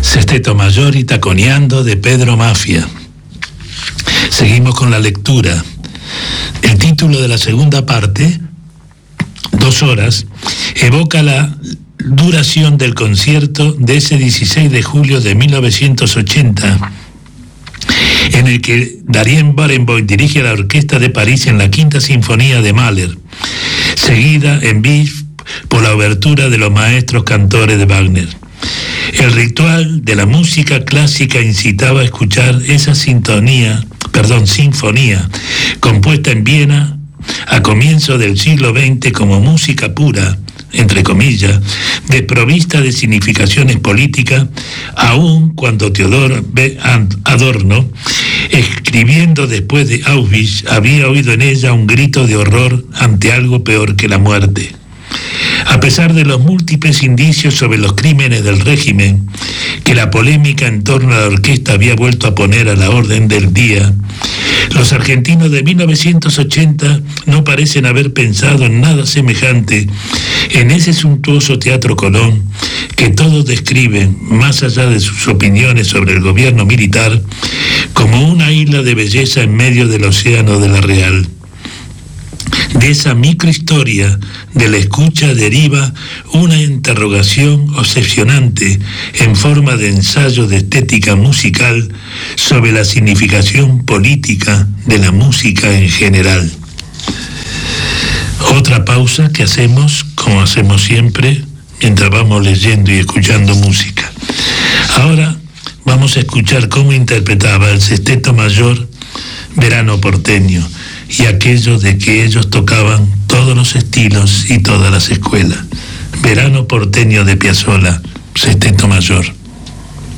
Sesteto Mayor y Taconeando de Pedro Mafia. Seguimos con la lectura. El título de la segunda parte, 2 horas, evoca la duración del concierto de ese 16 de julio de 1980, en el que Darien Barenboim dirige a la Orquesta de París en la Quinta Sinfonía de Mahler, seguida en bis por la obertura de los maestros cantores de Wagner. El ritual de la música clásica incitaba a escuchar esa sinfonía, compuesta en Viena a comienzos del siglo XX como música pura, entre comillas, desprovista de significaciones políticas, aun cuando Theodor B. Adorno, escribiendo después de Auschwitz, había oído en ella un grito de horror ante algo peor que la muerte. A pesar de los múltiples indicios sobre los crímenes del régimen que la polémica en torno a la orquesta había vuelto a poner a la orden del día, los argentinos de 1980 no parecen haber pensado en nada semejante en ese suntuoso Teatro Colón que todos describen, más allá de sus opiniones sobre el gobierno militar, como una isla de belleza en medio del océano de la Real. De esa microhistoria de la escucha deriva una interrogación obsesionante en forma de ensayo de estética musical sobre la significación política de la música en general. Otra pausa que hacemos, como hacemos siempre, mientras vamos leyendo y escuchando música. Ahora vamos a escuchar cómo interpretaba el Sesteto Mayor Verano Porteño, y aquello de que ellos tocaban todos los estilos y todas las escuelas. Verano Porteño de Piazzolla, Sesteto Mayor.